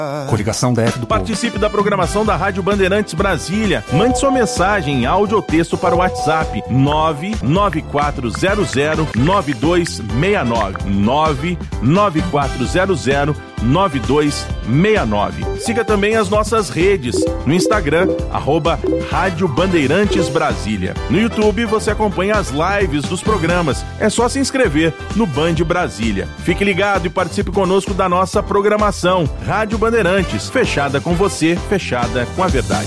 Coligação DF do Participe da programação da Rádio Bandeirantes Brasília. Mande sua mensagem em áudio ou texto para o WhatsApp 994009269. 994009269. Siga também as nossas redes no Instagram, @Rádio Bandeirantes Brasília. No YouTube você acompanha as lives dos programas. É só se inscrever no Band Brasília. Fique ligado e participe conosco da nossa programação. Rádio Bandeirantes, fechada com você, fechada com a verdade.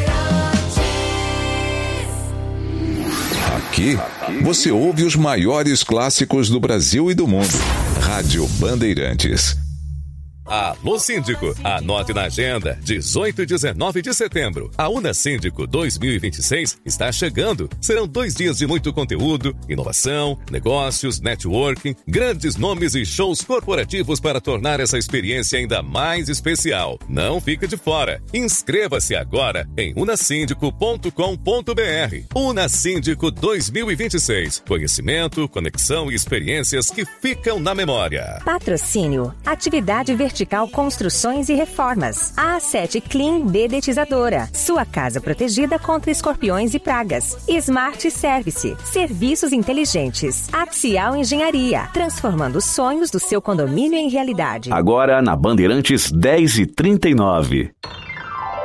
Aqui você ouve os maiores clássicos do Brasil e do mundo. Rádio Bandeirantes. Alô Síndico, anote na agenda, 18 e 19 de setembro, a Unasíndico 2026 está chegando. Serão 2 dias de muito conteúdo, inovação, negócios, networking, grandes nomes e shows corporativos para tornar essa experiência ainda mais especial. Não fique de fora. Inscreva-se agora em unasíndico.com.br. Unasíndico 2026. Conhecimento, conexão e experiências que ficam na memória. Patrocínio. Atividade vertical Construções e Reformas. A A7 Clean Dedetizadora. Sua casa protegida contra escorpiões e pragas. Smart Service. Serviços inteligentes. Axial Engenharia. Transformando os sonhos do seu condomínio em realidade. Agora na Bandeirantes 10h39.